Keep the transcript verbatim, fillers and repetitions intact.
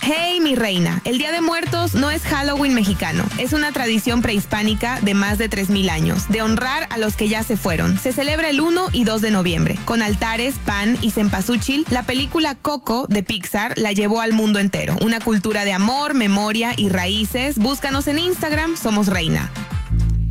Hey, mi reina, el Día de Muertos no es Halloween mexicano, es una tradición prehispánica de más de tres mil años, de honrar a los que ya se fueron. Se celebra el uno y dos de noviembre, con altares, pan y cempasúchil. La película Coco de Pixar la llevó al mundo entero. Una cultura de amor, memoria y raíces. Búscanos en Instagram, somos Reina.